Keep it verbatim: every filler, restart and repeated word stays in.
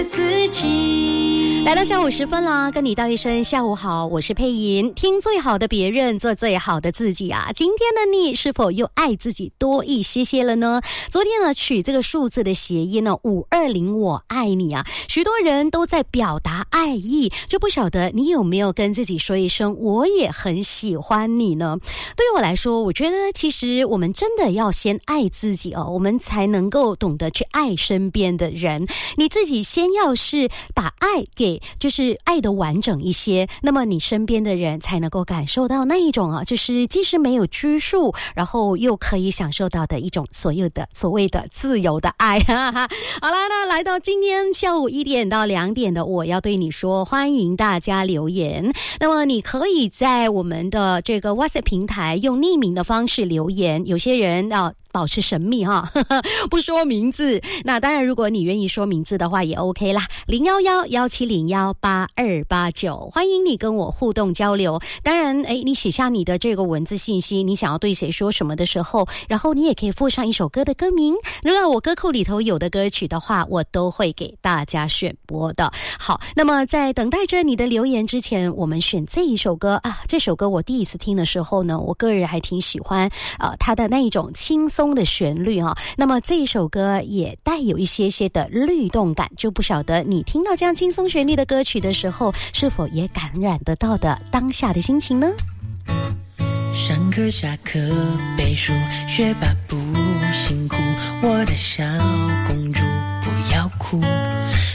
自己。来到下午时分啦，跟你道一声下午好，我是佩莹。听最好的别人，做最好的自己啊！今天的你是否又爱自己多一些些了呢？昨天呢，取这个数字的谐音呢，五二零我爱你啊，许多人都在表达爱意，就不晓得你有没有跟自己说一声我也很喜欢你呢？对于我来说，我觉得其实我们真的要先爱自己哦，我们才能够懂得去爱身边的人。你自己先要是把爱给就是爱的完整一些，那么你身边的人才能够感受到那一种啊，就是即使没有拘束，然后又可以享受到的一种所有的所谓的自由的爱。哈哈，好啦，那来到今天下午一点到两点的我要对你说，欢迎大家留言。那么你可以在我们的这个 WhatsApp 平台用匿名的方式留言，有些人要保持神秘哈，呵呵，不说名字。那当然如果你愿意说名字的话也 OK 啦，零一一一七零一八二八九，欢迎你跟我互动交流。当然诶，你写下你的这个文字信息，你想要对谁说什么的时候，然后你也可以附上一首歌的歌名，如果我歌库里头有的歌曲的话，我都会给大家选播的。好，那么在等待着你的留言之前，我们选这一首歌啊，这首歌我第一次听的时候呢，我个人还挺喜欢呃它的那一种轻松的旋律啊。那么这一首歌也带有一些些的律动感，就不晓得你听到这样轻松旋律的歌曲的时候，是否也感染得到的当下的心情呢？ 上课下课背书，学霸不辛苦，我的小公主不要哭。